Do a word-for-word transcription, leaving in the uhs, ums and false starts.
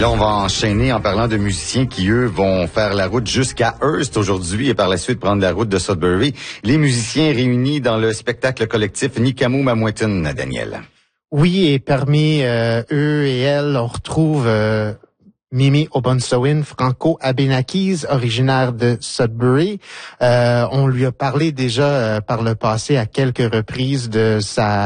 là, on va enchaîner en parlant de musiciens qui, eux, vont faire la route jusqu'à Hearst aujourd'hui et par la suite prendre la route de Sudbury. Les musiciens réunis dans le spectacle collectif Nikamu Mamwetin, Daniel. Oui, et parmi euh, eux et elles, on retrouve euh, Mimi Obonsawin, Franco Abenakis, originaire de Sudbury. Euh, on lui a parlé déjà euh, par le passé à quelques reprises de sa